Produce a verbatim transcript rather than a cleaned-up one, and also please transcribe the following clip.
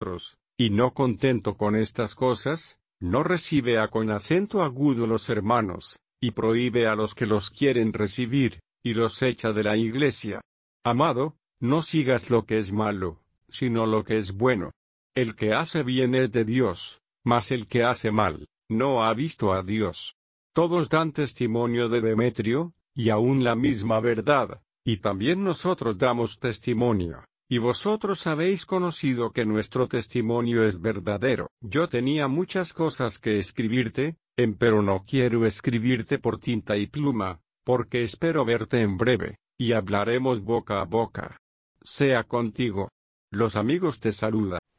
vosotros, y no contento con estas cosas, no recibe a con acento agudo los hermanos, y prohíbe a los que los quieren recibir, y los echa de la iglesia. Amado, no sigas lo que es malo, sino lo que es bueno. El que hace bien es de Dios, mas el que hace mal, no ha visto a Dios. Todos dan testimonio de Demetrio, y aún la misma verdad, y también nosotros damos testimonio, y vosotros habéis conocido que nuestro testimonio es verdadero. Yo tenía muchas cosas que escribirte, empero no quiero escribirte por tinta y pluma, porque espero verte en breve, y hablaremos boca a boca. Sea contigo. Los amigos te saludan.